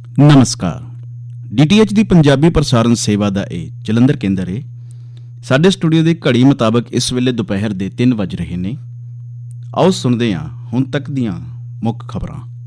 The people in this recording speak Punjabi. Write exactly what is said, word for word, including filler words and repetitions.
ਨਮਸਕਾਰ। ਡੀ ਟੀ ਐਚ ਦੀ ਪੰਜਾਬੀ ਪ੍ਰਸਾਰਣ ਸੇਵਾ ਦਾ ਇਹ ਜਲੰਧਰ ਕੇਂਦਰ ਹੈ। ਸਾਡੇ ਸਟੂਡੀਓ ਦੀ ਘੜੀ ਮੁਤਾਬਕ ਇਸ ਵੇਲੇ ਦੁਪਹਿਰ ਦੇ ਤਿੰਨ ਵੱਜ ਰਹੇ ਨੇ। ਆਓ ਸੁਣਦੇ ਹਾਂ ਹੁਣ ਤੱਕ ਦੀਆਂ ਮੁੱਖ ਖਬਰਾਂ।